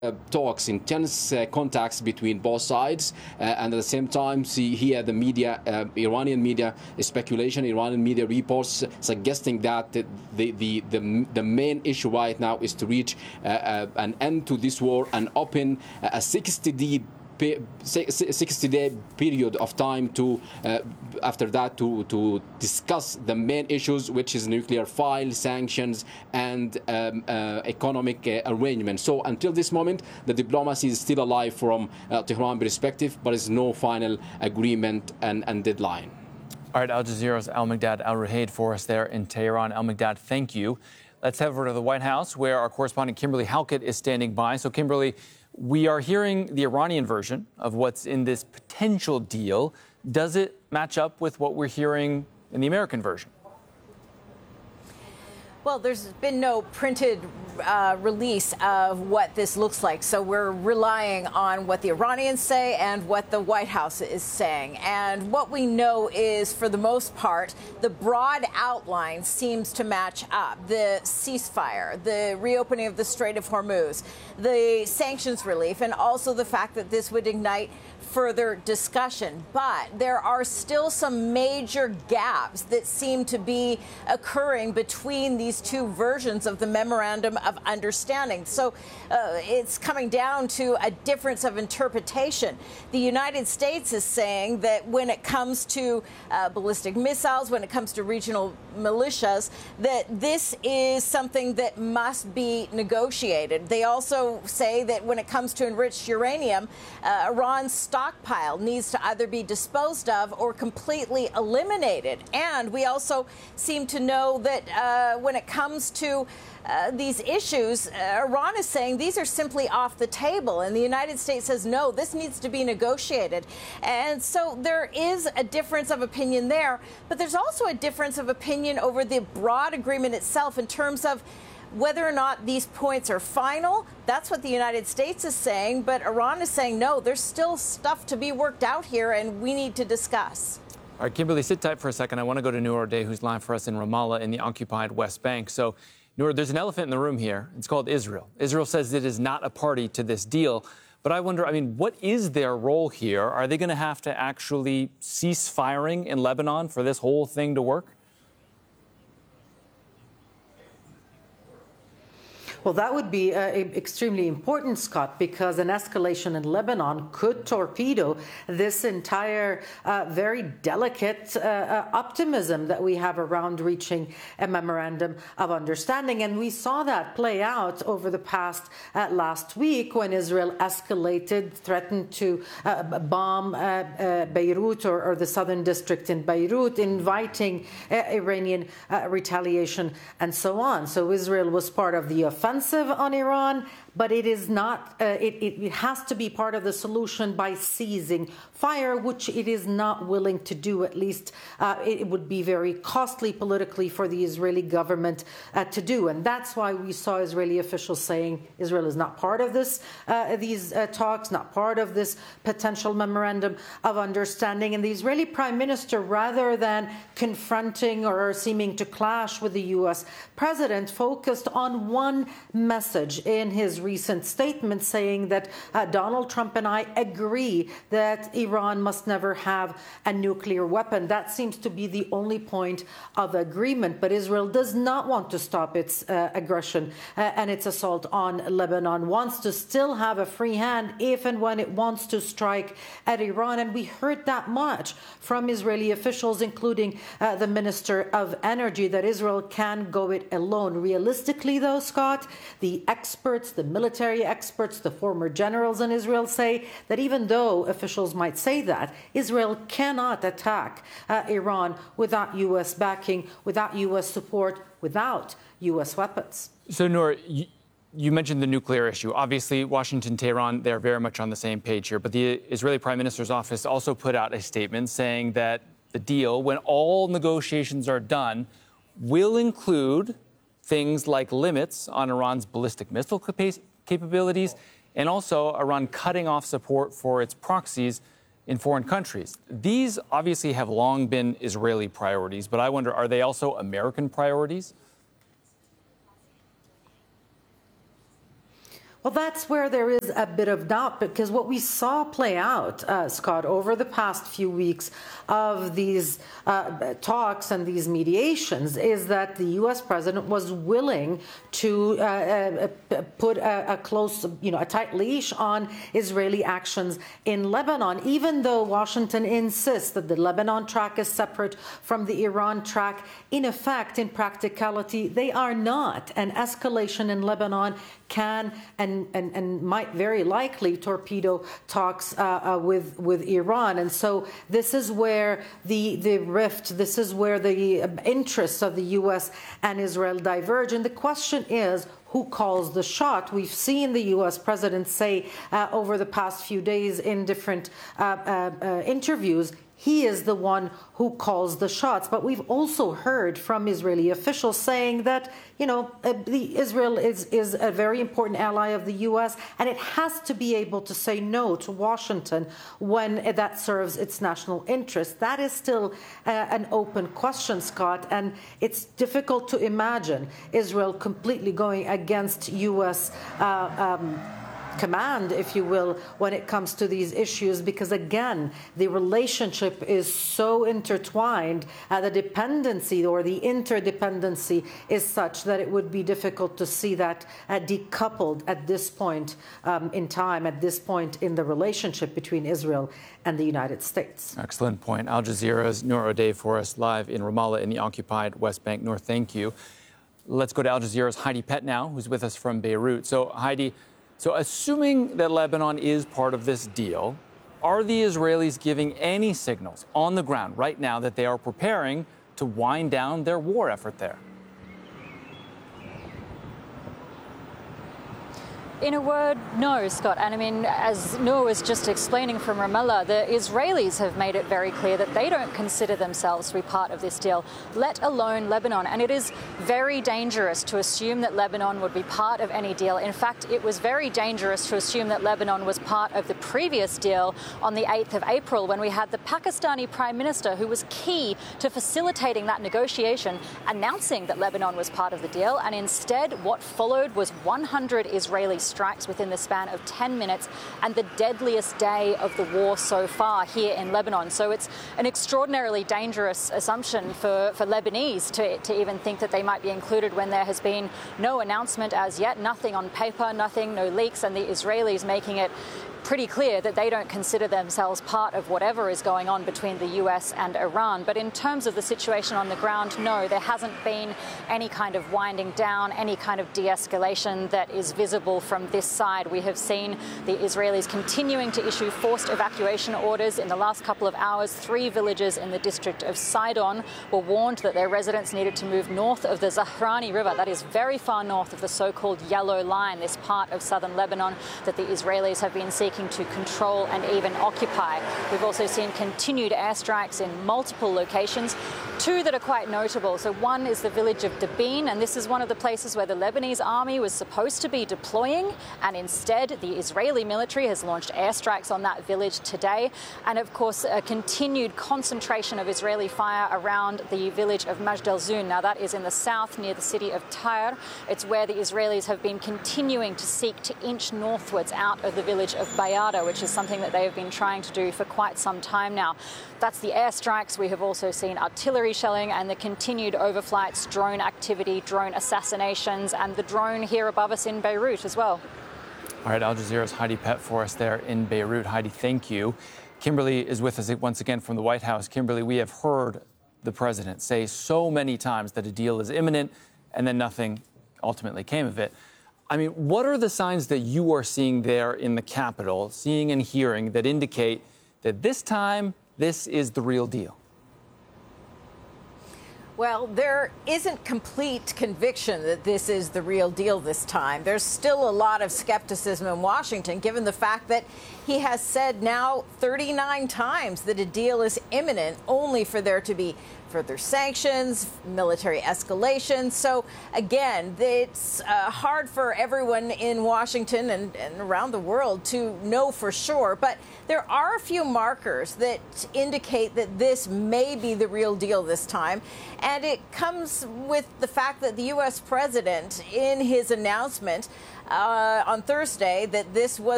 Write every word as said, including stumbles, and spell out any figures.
Uh, talks, intense uh, contacts between both sides, uh, and at the same time see here the media, uh, Iranian media speculation, Iranian media reports suggesting that the the the, the main issue right now is to reach uh, uh, an end to this war and open a sixty day period of time to uh, after that to to discuss the main issues, which is nuclear file, sanctions, and um, uh, economic uh, arrangements. So until this moment, the diplomacy is still alive from uh, Tehran perspective, but there's no final agreement and, and deadline. All right, Al Jazeera's Al-Mikdad Al-Ruhaid for us there in Tehran. Al-Mikdad, thank you. Let's head over to the White House, where our correspondent Kimberly Halkett is standing by. So, Kimberly, we are hearing the Iranian version of what's in this potential deal. Does it match up with what we're hearing in the American version? Well, there's been no printed uh, release of what this looks like, so we're relying on what the Iranians say and what the White House is saying. And what we know is, for the most part, the broad outline seems to match up. The ceasefire, the reopening of the Strait of Hormuz, the sanctions relief, and also the fact that this would ignite further discussion. But there are still some major gaps that seem to be occurring between these two versions of the Memorandum of Understanding. So uh, it's coming down to a difference of interpretation. The United States is saying that when it comes to uh, ballistic missiles, when it comes to regional militias, that this is something that must be negotiated. They also say that when it comes to enriched uranium, uh, Iran's stockpile needs to either be disposed of or completely eliminated. And we also seem to know that uh, when it comes to Uh, these issues, uh, Iran is saying these are simply off the table, and the United States says, no, this needs to be negotiated. And so there is a difference of opinion there, but there's also a difference of opinion over the broad agreement itself in terms of whether or not these points are final. That's what the United States is saying, but Iran is saying, no, there's still stuff to be worked out here, and we need to discuss. All right, Kimberly, sit tight for a second. I want to go to Noor O'Day, who's live for us in Ramallah in the occupied West Bank. So, Noor, there's an elephant in the room here. It's called Israel. Israel says it is not a party to this deal. But I wonder, I mean, what is their role here? Are they going to have to actually cease firing in Lebanon for this whole thing to work? Well, that would be uh, extremely important, Scott, because an escalation in Lebanon could torpedo this entire uh, very delicate uh, uh, optimism that we have around reaching a memorandum of understanding. And we saw that play out over the past uh, last week when Israel escalated, threatened to uh, bomb uh, uh, Beirut or, or the southern district in Beirut, inviting uh, Iranian uh, retaliation and so on. So Israel was part of the offensive on Iran, but it is not, uh, it, it, it has to be part of the solution by ceasing fire, which it is not willing to do. At least uh, it would be very costly politically for the Israeli government uh, to do. And that's why we saw Israeli officials saying Israel is not part of this, uh, these uh, talks, not part of this potential memorandum of understanding. And the Israeli prime minister, rather than confronting or seeming to clash with the U S president, focused on one message in his recent statement, saying that uh, Donald Trump and I agree that Iran must never have a nuclear weapon. That seems to be the only point of agreement. But Israel does not want to stop its uh, aggression uh, and its assault on Lebanon, wants to still have a free hand if and when it wants to strike at Iran. And we heard that much from Israeli officials, including uh, the Minister of Energy, that Israel can go it alone. Realistically, though, Scott, the experts, the military experts, the former generals in Israel say that even though officials might say that, Israel cannot attack uh, Iran without U S backing, without U S support, without U S weapons. So, Noor, you, you mentioned the nuclear issue. Obviously, Washington, Tehran, they're very much on the same page here. But the Israeli Prime Minister's office also put out a statement saying that the deal, when all negotiations are done, will include things like limits on Iran's ballistic missile capa- capabilities and also Iran cutting off support for its proxies in foreign countries. These obviously have long been Israeli priorities, but I wonder, are they also American priorities? Well, that's where there is a bit of doubt, because what we saw play out, uh, Scott, over the past few weeks of these uh, talks and these mediations is that the U S president was willing to uh, uh, put a, a close, you know, a tight leash on Israeli actions in Lebanon, even though Washington insists that the Lebanon track is separate from the Iran track. In effect, in practicality, they are not. An escalation in Lebanon can and, and, and might very likely torpedo talks uh, uh, with, with Iran. And so this is where the, the rift, this is where the interests of the U S and Israel diverge. And the question is, who calls the shot? We've seen the U S president say uh, over the past few days in different uh, uh, uh, interviews, he is the one who calls the shots. But we've also heard from Israeli officials saying that, you know, uh, the Israel is, is a very important ally of the U S, and it has to be able to say no to Washington when that serves its national interest. That is still uh, an open question, Scott, and it's difficult to imagine Israel completely going against U S uh, um, command, if you will, when it comes to these issues, because again, the relationship is so intertwined, uh, the dependency or the interdependency is such that it would be difficult to see that uh, decoupled at this point um, in time, at this point in the relationship between Israel and the United States. Excellent point. Al Jazeera's Noor O'Day for us live in Ramallah in the occupied West Bank. Noor, thank you. Let's go to Al Jazeera's Heidi Pett now, who's with us from Beirut. So, Heidi, So assuming that Lebanon is part of this deal, are the Israelis giving any signals on the ground right now that they are preparing to wind down their war effort there? In a word, no, Scott. And I mean, as Noor was just explaining from Ramallah, the Israelis have made it very clear that they don't consider themselves to be part of this deal, let alone Lebanon. And it is very dangerous to assume that Lebanon would be part of any deal. In fact, it was very dangerous to assume that Lebanon was part of the previous deal on the eighth of April, when we had the Pakistani Prime Minister, who was key to facilitating that negotiation, announcing that Lebanon was part of the deal. And instead, what followed was one hundred Israeli strikes within the span of ten minutes, and the deadliest day of the war so far here in Lebanon. So it's an extraordinarily dangerous assumption for, for Lebanese to, to even think that they might be included when there has been no announcement as yet, nothing on paper, nothing, no leaks, and the Israelis making it pretty clear that they don't consider themselves part of whatever is going on between the U S and Iran. But in terms of the situation on the ground, no, there hasn't been any kind of winding down, any kind of de-escalation that is visible from this side. We have seen the Israelis continuing to issue forced evacuation orders. In the last couple of hours, three villages in the district of Sidon were warned that their residents needed to move north of the Zahrani River. That is very far north of the so-called Yellow Line, this part of southern Lebanon that the Israelis have been seeking to control and even occupy. We've also seen continued airstrikes in multiple locations, two that are quite notable. So one is the village of Dabin, and this is one of the places where the Lebanese army was supposed to be deploying, and instead the Israeli military has launched airstrikes on that village today. And of course, a continued concentration of Israeli fire around the village of Majd al-Zun. Now that is in the south near the city of Tyre. It's where the Israelis have been continuing to seek to inch northwards out of the village of Bayada, which is something that they have been trying to do for quite some time now. That's the airstrikes. We have also seen artillery shelling and the continued overflights, drone activity, drone assassinations, and the drone here above us in Beirut as well. All right, Al Jazeera's Heidi Pett for us there in Beirut. Heidi, thank you. Kimberly is with us once again from the White House. Kimberly, we have heard the president say so many times that a deal is imminent, and then nothing ultimately came of it. I mean, what are the signs that you are seeing there in the Capitol, seeing and hearing, that indicate that this time, this is the real deal? Well, there isn't complete conviction that this is the real deal this time. There's still a lot of skepticism in Washington, given the fact that he has said now thirty-nine times that a deal is imminent, only for there to be further sanctions, military escalation. So again, it's uh, hard for everyone in Washington and, and around the world to know for sure. But there are a few markers that indicate that this may be the real deal this time. And it comes with the fact that the U S president, in his announcement uh, on Thursday, that this was